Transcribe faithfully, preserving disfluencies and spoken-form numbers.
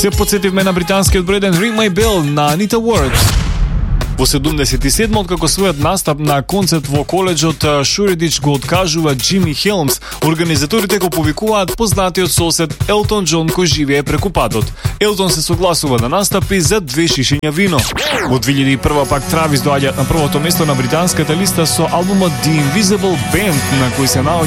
Се подсетивме на британскиот број еден Ring My Bell на Anita Ward. Во седумдесет и седма, откако својот настап на концерт во коледжот Шуредич го откажува Джими Хелмс, организаторите го повикуваат познатиот сосед Елтон Џон кој живее преку патот. Елтон се согласува да настапи за две шишиња вино. Во две илјади и прва пак Травис доаѓа на првото место на британската листа со албумот The Invisible Band, на кој се наоѓа